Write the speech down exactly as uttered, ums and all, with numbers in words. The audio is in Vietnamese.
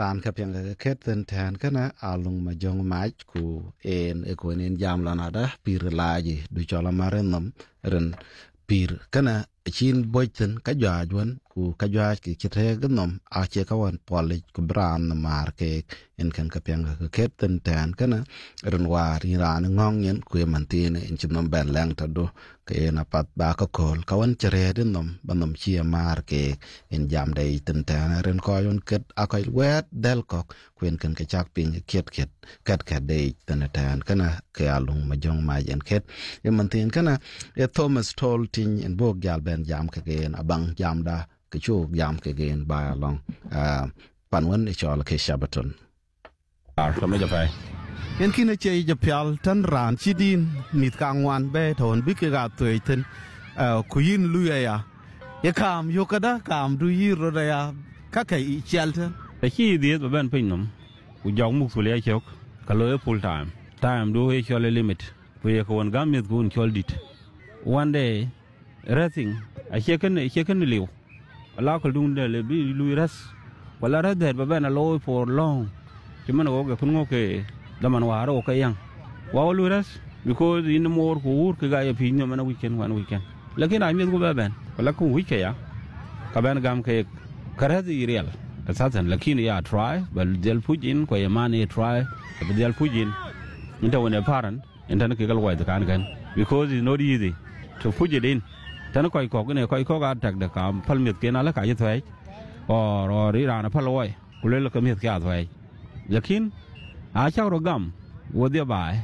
raan ka piang ka ket ten tan kana alung ma jong mach ku en e ko en jam lana da pir laji du chola marenam ren pir kana chin boyten ka jajwan ku ka jaj ki chete gnom a che ka wan pole ku bran na mar ke en kan ka piang ka ket ten tan kana ren war ran ngong yen ku mantine en chimnom ben lang ta do ke na pat ba ka kol ka wan chere den nom banom chi mar ke en jam dei ten tan ren ko yon ket akai wet del kok kwen kan ka chak ping ket ket ket ket dei ten tan kana ke alung ma jong ma yen ket e mantin kana e Thomas told tin en bog gal ben jam ke gen abang jam da ke chu jam ke gen ba long uh, panwan e chol ke shabaton ar ka me ja pai en kine che je pyal tan ran chidin mit ka ngwan be thon bi ke ga tuiten ku yin luya ya ye kam yo kada kam du yiro da ya ka kai i chelten ta chi di ba ben pin nom ku jong mu sul ya chok ka lo full time time do e chole limit ku ye ko won gam mit gun chol dit one day rating a checken a checken liu ala ko dun de le bi lu ras wala ra de ba ben a lo for long ti man o ga kun ngo ke da man wa ro ka yang wa lu ras because in more ko ur ke ga ya pin no man weekend one weekend lakin a mi ko ba ben wala ko week ya ka ben gam ke karazi real asasan lakin ya try bal del pujin ko ya mane try bal del pujin inta wona paran inta ke gal wa da kan kan because it's not easy to push it in tan ko ko ne ko ko ga tak da kam pal mit ke na la ka ye thai or or ira na pal oi ku le ka mit ka thai lakin a cha ro gam wo dia bai